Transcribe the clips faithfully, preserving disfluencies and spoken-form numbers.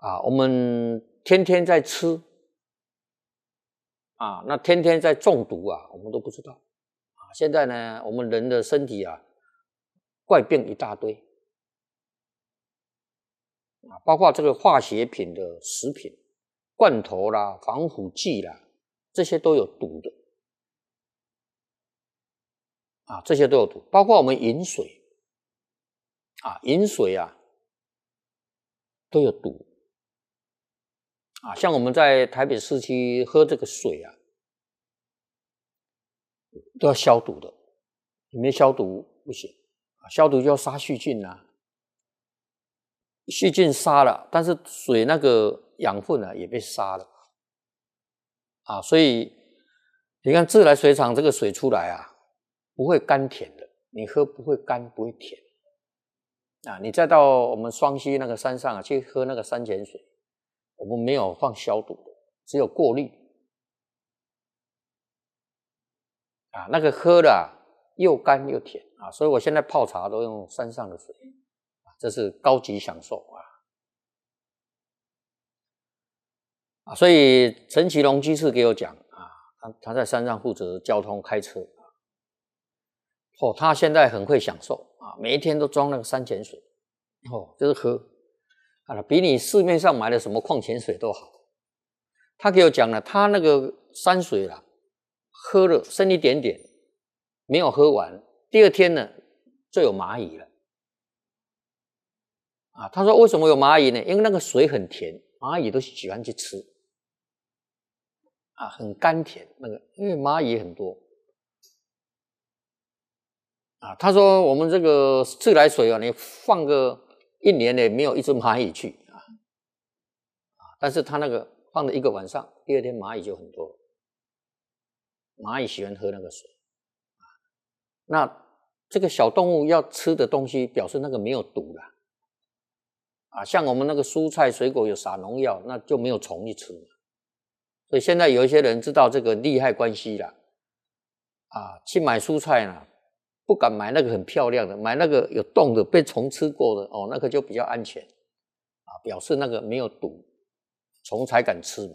啊，我们天天在吃啊，那天天在中毒啊，我们都不知道啊。现在呢，我们人的身体啊，怪病一大堆啊，包括这个化学品的食品、罐头啦、防腐剂啦，这些都有毒的啊，这些都有毒。包括我们饮水啊，饮水啊都有毒啊。像我们在台北市区喝这个水啊，都要消毒的，你没消毒不行啊，消毒就要杀细菌啊。细菌杀了，但是水那个养分啊也被杀了啊，所以你看自来水厂这个水出来啊，不会甘甜的，你喝不会甘不会甜啊。你再到我们双溪那个山上啊去喝那个山泉水，我们没有放消毒的，只有过滤啊，那个喝的啊又甘又甜啊，所以我现在泡茶都用山上的水。这是高级享受啊！啊，所以陈其龙居士给我讲啊，他他在山上负责交通开车啊，哦，他现在很会享受啊，每一天都装那个山泉水，哦，就是喝啊，比你市面上买的什么矿泉水都好。他给我讲了，他那个山水啦，喝了剩一点点，没有喝完，第二天呢就有蚂蚁了。啊，他说为什么有蚂蚁呢？因为那个水很甜，蚂蚁都喜欢去吃，啊，很甘甜那个，因为蚂蚁很多。啊，他说我们这个自来水啊，你放个一年呢，没有一只蚂蚁去啊，啊，但是他那个放了一个晚上，第二天蚂蚁就很多，蚂蚁喜欢喝那个水，啊，那这个小动物要吃的东西，表示那个没有毒啦。啊，像我们那个蔬菜水果有撒农药，那就没有虫去吃嘛。所以现在有一些人知道这个利害关系啦，啊，去买蔬菜呢，不敢买那个很漂亮的，买那个有洞的、被虫吃过的哦，那个就比较安全啊，表示那个没有毒，虫才敢吃嘛。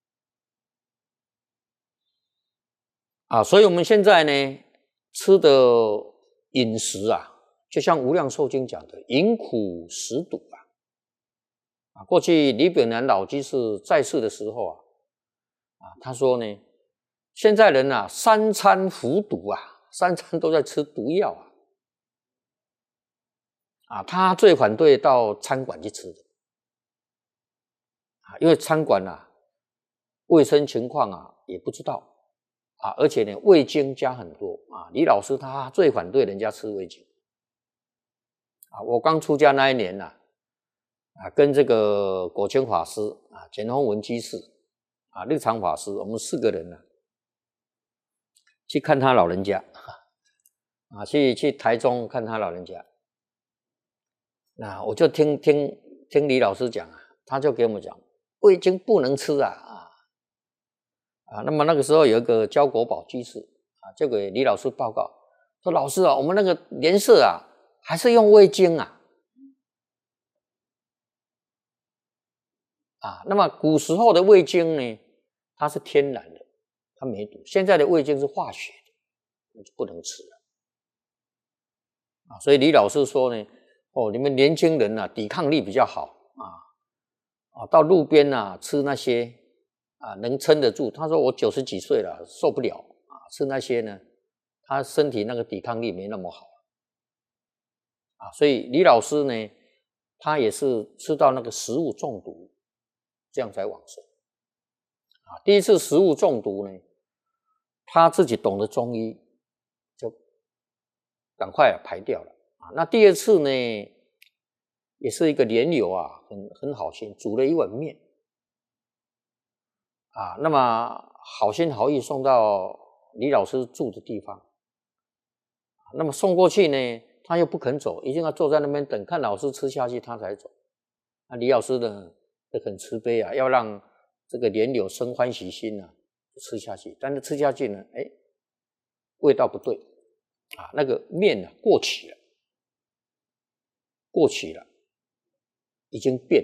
啊，所以我们现在呢吃的饮食啊，就像无量寿经讲的“饮苦食毒”啊。啊，过去李炳南老居士在世的时候啊，啊，他说呢，现在人啊，三餐服毒啊，三餐都在吃毒药啊，啊，他最反对到餐馆去吃的，啊，因为餐馆啊，卫生情况啊也不知道啊，而且呢，味精加很多啊，李老师他最反对人家吃味精，啊，我刚出家那一年呐，啊。啊，跟这个果清法师啊、简宏文居士啊、日常法师，我们四个人呢、啊，去看他老人家啊，去去台中看他老人家。那我就听听听李老师讲啊，他就给我们讲，味精不能吃啊啊啊！那么那个时候有一个焦国宝居士啊，就给李老师报告说，老师啊，我们那个颜色啊，还是用味精啊。啊，那么古时候的味精呢，它是天然的，它没毒。现在的味精是化学的，就不能吃了。啊，所以李老师说呢，哦，你们年轻人啊，抵抗力比较好啊，啊，到路边啊吃那些啊能撑得住。他说我九十几岁了，受不了啊，吃那些呢，他身体那个抵抗力没那么好啊，所以李老师呢，他也是吃到那个食物中毒。这样才往生啊！第一次食物中毒呢，他自己懂得中医，就赶快排掉了啊。那第二次呢，也是一个莲友啊，很很好心煮了一碗面啊，那么好心好意送到李老师住的地方，那么送过去呢，他又不肯走，一定要坐在那边等，看老师吃下去他才走。那李老师呢？很慈悲啊，要让这个莲友生欢喜心啊，吃下去。但是吃下去呢，哎，味道不对啊，那个面啊过期了，过期了，已经变。